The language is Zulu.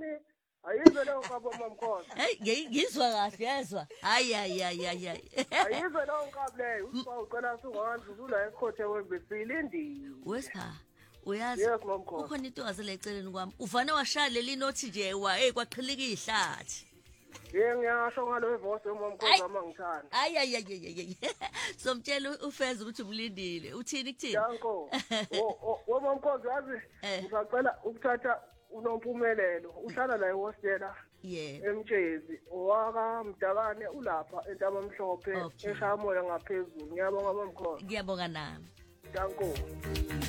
ni ayizwe leyo nkabo mamkhosi. Hey, ngizwa kahle yezwa. Hayi. Ayizwe leyo nkabo leyo. Ucela sungahanjwa uzula ekhothe wembesile indini. Wesipha. Uyazi Yes mamkhosi. ukhona into ongazela eceleni kwami. Uvana washaya leli nothi nje kwaqhilika ihlathi. Ngiyasho ngalo voice mamkhosi amangithanda. Hayi. Somtshela ufeza ukuthi umlindile. Uthini kuthini? Danko. Mamkhosi yazi ngisacela ukuthatha unompumelelo. Uhlala la ehostela. Yeah. Emtshezi owaka Mdakane ulapha entabamhlophe eshaya moya ngaphezulu. Ngiyabonga mamkhosi. Ngiyabonga nami. Danko.